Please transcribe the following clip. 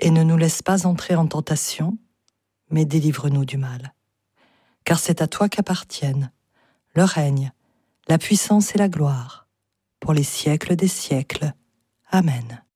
et ne nous laisse pas entrer en tentation, mais délivre-nous du mal. Car c'est à toi qu'appartiennent le règne, la puissance et la gloire, pour les siècles des siècles. Amen.